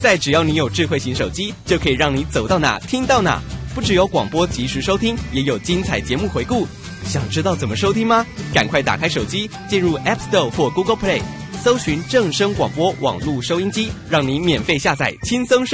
再只要你有智慧型手机，就可以让你走到哪听到哪。不只有广播及时收听，也有精彩节目回顾。想知道怎么收听吗？赶快打开手机，进入 App Store 或 Google Play， 搜寻正声广播网络收音机，让你免费下载，轻松收